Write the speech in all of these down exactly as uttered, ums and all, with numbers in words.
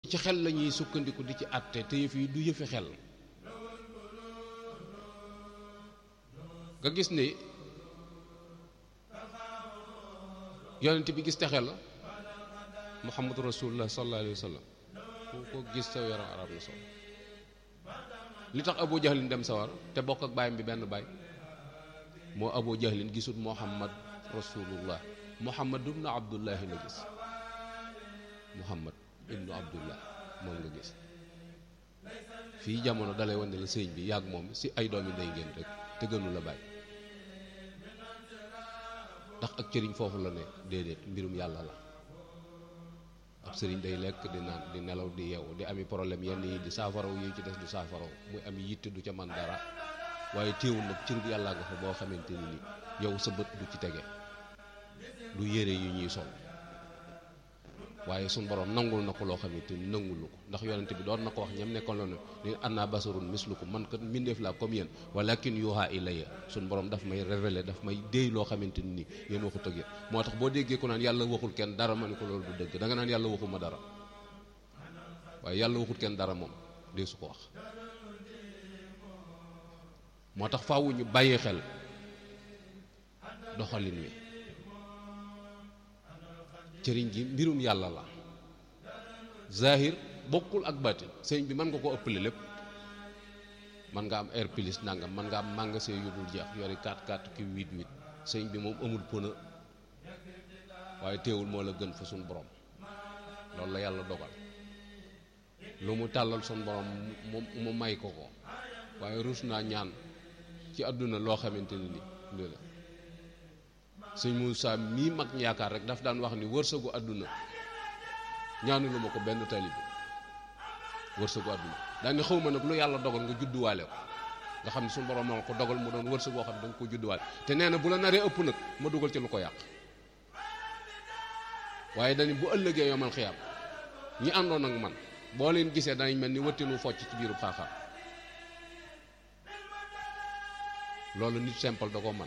ci xel la ñuy sukkandiku di ci àtte te yëf yi du yëfi xel nga gis ni yonent bi gis texe la muhammadu rasulullah sallallahu alayhi wa sallam ku ko gis sa yaram arab na so li tax abu jahlin dem sawar te bokk ak baayam bi benn baay moo abu jahlin gisut muhammad rasulullah muhammad ibnu abdullahi la gis muhammad ibnu abdullah moom nga gis fii jamono dalay wane la sëñ bi yàgg moom si ay doomi ndey ngeen rek te gënu la bàyyi ndax ak cëriñ foofu la ne déedéet mbirum yàlla la ab sëriñ day lekk di naan di nelaw di yeewu di ami problème yenn yi di saafaraw yi ci des du saafaraw muy am yitte du ca man dara waaye téewul nag cër bi yàlla nga fa boo xamante ni ni yow sa bët du ci tege du yére yu ñuy sol waaye suñ borom nangul na ko loo xamante ni nangul ko ndax yonente bi doon na ko wax ñam nekkoon la ne ni anna basarun mislukum man kat mbindeef laa comme yéen walakin yuha ilayya suñ borom daf may révéler daf may déey loo xamante ni nii yéen waxut ak yéen moo tax boo déggee ko naan yàlla waxul kenn dara ma ne ko loolu du dëgg da nga naan yàlla waxuma dara waaye yàlla waxul kenn dara moom dee su ko wax moo tax faaw ñu bàyyi xel doxalin wi cëriñ gi mbirum yàlla la zahir bokkul ak batin sëñ bi mën nga ko ëppale lépp mën nga am air plus nangam mën nga am magasin yu dul jeex yori quatre quatre ki huit huit sëñ bi moom amul pëna waaye teewul moo la gën fa suñ borom loolu la yàlla dogal lu mu tàllal suñ borom mu mu may ko ko waaye rus naa ñaan ci àdduna loo xamante ni ni la sëñ Moussa mii mag ñi yaakaar rek daf daan wax ni wërsëgu àdduna ñaanu lu ma ko benn taalibe wërsëgu àdduna daan ni xaw ma nag lu yàlla dogal nga judduwaale ko nga xam ne suñu borom moo ko dogal mu doon wërsëg boo xam ne da nga ko judduwaale te nee na bu la naree ëpp nag ma dugal ci lu ko yàq waaye dañu bu ëllëgee yomal xiyaam ñi àndoon ak man boo leen gisee danañ mel ni wëttinu focc ci biiru xaaxaar loolu nit simple da ko man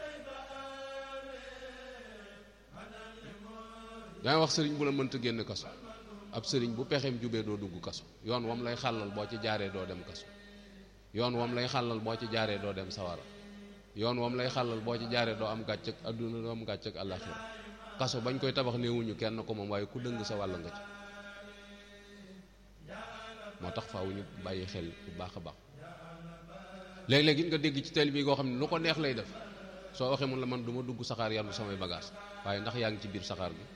dangay wax sëriñ bu la mënta génn kaso ab sëriñ bu pexeem jubee doo dugg kaso yoon wam lay xàllal boo ci jaaree doo dem kaso yoon wam lay xàllal boo ci jaaree doo dem sawara yoon wam lay xàllal boo ci jaaree doo am gàcc ak adduna doo am gàcc ak àllaxira kaso bañ koy tabax néewuñu kenn ko moom waaye ku dëng sa wàll nga ci moo tax faaw ñu bàyyi xel bu baax a baax léeg-léeg it nga dégg ci télé bi goo xam ne lu ko neex lay def soo waxee mun la man du ma dugg saxaar yàlla samay bagage waaye ndax yaa ngi ci biir saxaar gi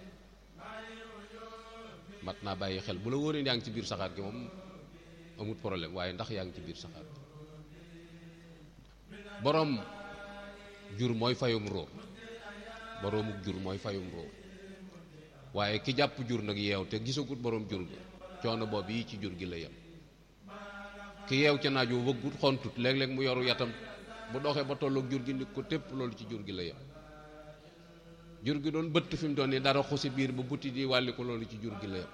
mat naa bàyyi xel bu la wóoree yaa ngi ci biir saxaar gi moom amut problème waaye ndax yaa ngi ci biir saxaar gi borom jur mooy fayum roo boroomu jur mooy fayum roo waaye ki jàpp jur nag yeew te gisagut borom jur gi coono boobu yi ci jur gi la yem ki yeew ca naaj wu wëggut xontut léeg-léeg mu yoru yatam bu doxee ba tolloog jur gi nit ko tépp loolu ci jur gi la yem jur gi doon bëtt fi mu doon ni dara xusi biir ba butti di wàlli ko loolu ci jur gi la yem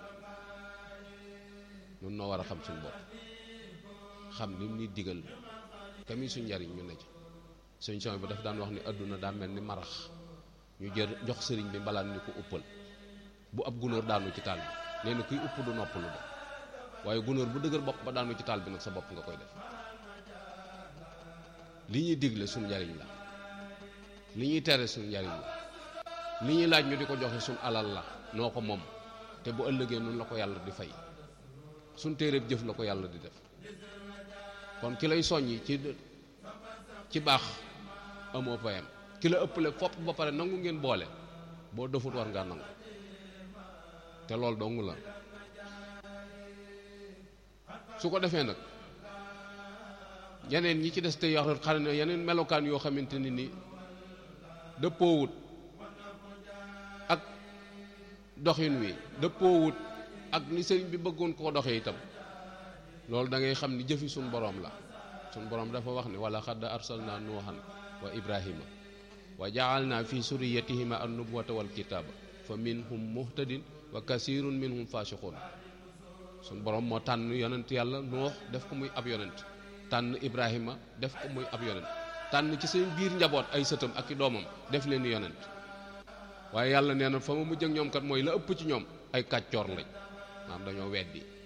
nun noo war a xam suñu bopp xam li mu ni digal kami suñ njariñ ñu ne ci suñ son bi daf daan wax ni adduna daa mel ni marax ñu jër jox sëriñ bi mbalaan ni ko uppal bu ab gunóor daanu ci taal bi nee na kuy upp du noppalu de waaye gunóor bu dëgër bopp ba daanu ci taal bi nag sa bopp nga koy def li ñuy digle suñ njariñ la li ñuy tere suñ njariñ la li ñuy laaj ñu di ko joxe suñ alal la noo ko moom te bu ëllëgee nun la ko yàlla di fay suñ téeréb jëf la ko yàlla di def kon ki lay soññi ci ci baax amoo payam ki la ëppale fopp ba pare nangu ngeen boole boo dofut war ngaa nangu te loolu dong la su ko defee nag yeneen ñi ci des te yoo xam ne yeneen melokaan yoo xamante ni ni dëppoowut ak doxin wi dëppoowut ak ni sëriñ bi bëggoon koo doxee itam loolu da ngay xam ni jëfi suñ boroom la suñ boroom dafa wax ni wala xadd arsalna nuuhan wa ibrahima wa ja'alna fi suriyatihima an-nubuwata wal kitaba fa minhum muhtadin wa kasirun minhum fasiqun suñ boroom moo tànn yonent yàlla nuux def ko muy ab yonent tànn ibrahima def ko muy ab yonent tànn ci seen biir njaboot ay sëtam ak i doomam def leen yonent waaye yàlla nee na fa ma mujj ak ñoom kat mooy la ëpp ci ñoom ay kàccoor lañ maanaam dañoo weddi